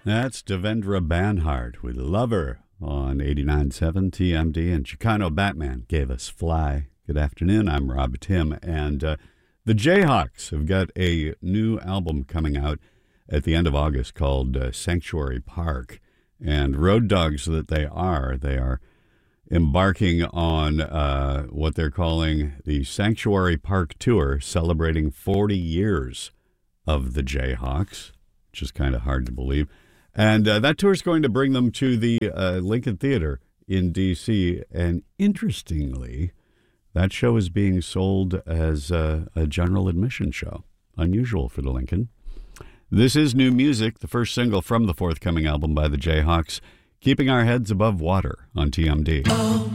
That's Devendra Banhart with Lover on 89.7 TMD, and Chicano Batman gave us Fly. Good afternoon, I'm Rob Tim, and the Jayhawks have got a new album coming out at the end of August called Sanctuary Park, and road dogs that they are embarking on what they're calling the Sanctuary Park Tour, celebrating 40 years of the Jayhawks, which is kind of hard to believe. And that tour is going to bring them to the Lincoln Theater in D.C. And interestingly, that show is being sold as a general admission show. Unusual for the Lincoln. This is new music, the first single from the forthcoming album by the Jayhawks, Keeping Our Heads Above Water on TMD. Oh,